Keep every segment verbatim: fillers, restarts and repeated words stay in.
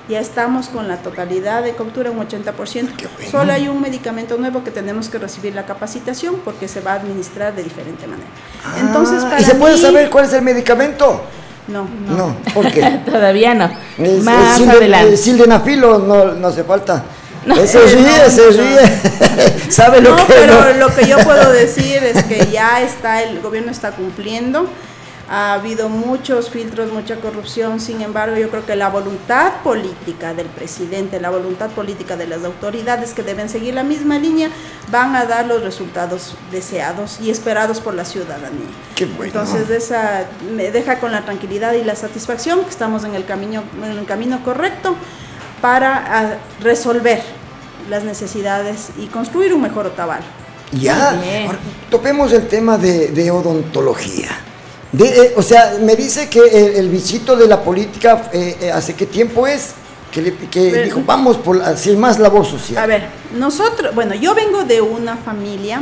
Ya estamos con la totalidad de cobertura, un ochenta por ciento. Bueno. Solo hay un medicamento nuevo que tenemos que recibir la capacitación porque se va a administrar de diferente manera. Ah, Entonces, para ¿y se puede mí, saber cuál es el medicamento? No, No, no, ¿por qué? Todavía no. Es, Más es silden- adelante. el sildenafilo no, no hace falta. No. Se ríe, No, se no. ríe. ¿Sabe lo No, que pero no? lo que yo puedo decir es que ya está, el gobierno está cumpliendo. Ha habido muchos filtros, mucha corrupción, sin embargo yo creo que la voluntad política del presidente, la voluntad política de las autoridades que deben seguir la misma línea, van a dar los resultados deseados y esperados por la ciudadanía. Qué bueno. Entonces esa me deja con la tranquilidad y la satisfacción que estamos en el camino, en el camino correcto para a, resolver las necesidades y construir un mejor Otavalo. Ya, Muy bien. ahora, topemos el tema de, de odontología. De, eh, o sea, me dice que el, el bichito de la política, eh, eh, ¿hace qué tiempo es? Que, le, que Pero, dijo, vamos por hacer más labor social. A ver, nosotros, bueno, yo vengo de una familia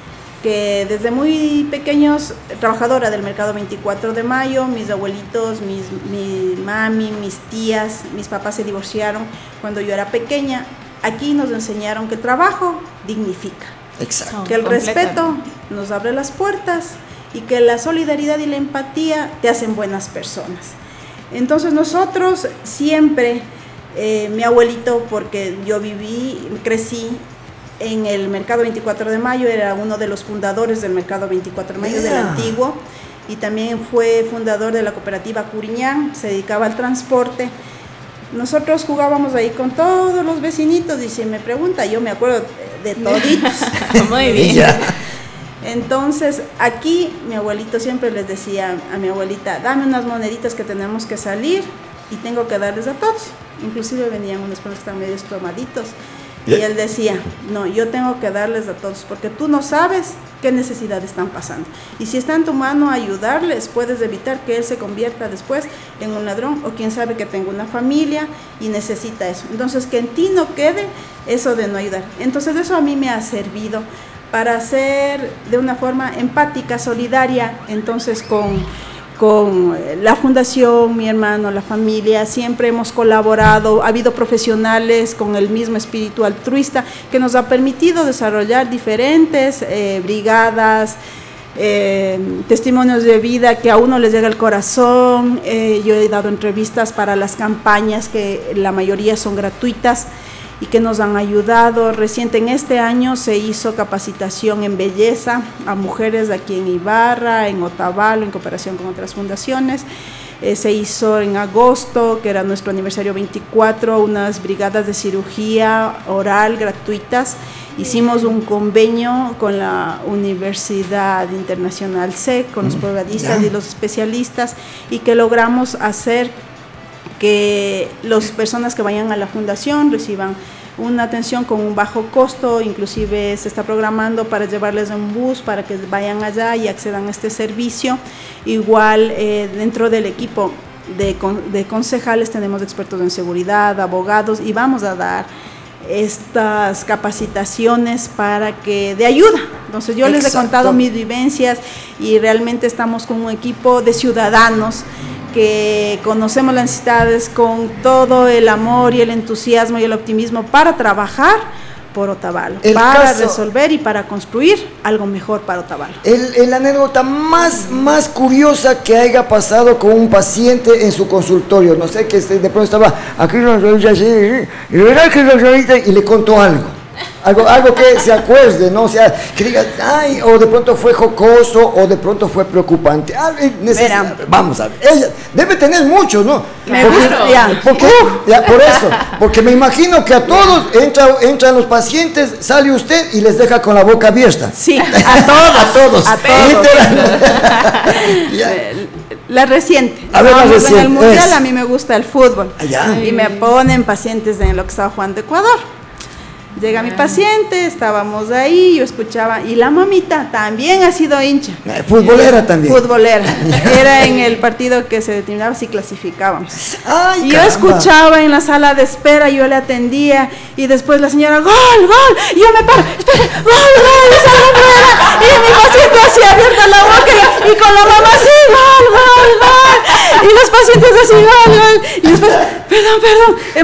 que desde muy pequeños, trabajadora del mercado veinticuatro de mayo, mis abuelitos, mis, mi mami, mis tías, mis papás se divorciaron cuando yo era pequeña. Aquí nos enseñaron que el trabajo dignifica, Exacto. que el Completamente. respeto nos abre las puertas y que la solidaridad y la empatía te hacen buenas personas. Entonces nosotros siempre, eh, mi abuelito, porque yo viví, crecí en el mercado veinticuatro de mayo, era uno de los fundadores del mercado veinticuatro de mayo, del Yeah. antiguo, y también fue fundador de la cooperativa Curiñán, se dedicaba al transporte. Nosotros jugábamos ahí con todos los vecinitos y si me pregunta, yo me acuerdo de toditos. Muy bien. Ya. Entonces, aquí mi abuelito siempre les decía a mi abuelita, dame unas moneditas que tenemos que salir y tengo que darles a todos. Inclusive venían unos personas que están medio tomaditos. Y él decía, no, yo tengo que darles a todos porque tú no sabes qué necesidad están pasando. Y si está en tu mano ayudarles, puedes evitar que él se convierta después en un ladrón o quién sabe que tenga una familia y necesita eso. Entonces, que en ti no quede eso de no ayudar. Entonces, eso a mí me ha servido para ser de una forma empática, solidaria, entonces con, con la fundación, mi hermano, la familia, siempre hemos colaborado, ha habido profesionales con el mismo espíritu altruista que nos ha permitido desarrollar diferentes eh, brigadas, eh, testimonios de vida que a uno les llega al corazón. Eh, yo he dado entrevistas para las campañas que la mayoría son gratuitas y que nos han ayudado. Reciente en este año se hizo capacitación en belleza a mujeres aquí en Ibarra, en Otavalo, en cooperación con otras fundaciones. Eh, se hizo en agosto, que era nuestro aniversario veinticuatro, unas brigadas de cirugía oral gratuitas. Hicimos un convenio con la Universidad Internacional C E C, con los brigadistas y los especialistas, y que logramos hacer que las personas que vayan a la fundación reciban una atención con un bajo costo, inclusive se está programando para llevarles en bus para que vayan allá y accedan a este servicio. Igual eh, dentro del equipo de, de concejales tenemos expertos en seguridad, abogados, y vamos a dar estas capacitaciones para que de ayuda. Entonces yo les he Exacto. contado mis vivencias y realmente estamos con un equipo de ciudadanos que conocemos las necesidades con todo el amor y el entusiasmo y el optimismo para trabajar por Otavalo, El para caso- resolver y para construir algo mejor para Otavalo. El, el anécdota más, más curiosa que haya pasado con un paciente en su consultorio, no sé, que de pronto estaba aquí una rodilla así, y verá que la rodilla, y le contó algo. Algo, algo que se acuerde, ¿no? O sea, que diga, ay, o de pronto fue jocoso, o de pronto fue preocupante. Ah, eh, neces- Verán. Vamos a ver, ella debe tener muchos, ¿no? Me Porque- gusta, ya. porque, ya, por eso, porque me imagino que a todos entra, entran los pacientes, sale usted y les deja con la boca abierta. Sí, a todos, A todos. a todos. Literal. Ya. La reciente, A ver, la Estábamos en el reciente, mundial, es. a mí me gusta el fútbol. Ah, ya. Y me ponen pacientes en lo que estaba jugando Ecuador. Llega mi paciente, estábamos ahí, yo escuchaba, y la mamita también ha sido hincha. Eh, futbolera también. Futbolera. Era en el partido que se determinaba si clasificábamos. Ay, Y yo caramba. escuchaba en la sala de espera, yo le atendía, y después la señora, gol, gol, y yo me paro, espera, gol, gol, y salgo fuera, y mi paciente así abierta la boca, y, y con la mamá así, gol, gol, gol, y los pacientes así, gol, gol, y después, perdón, perdón,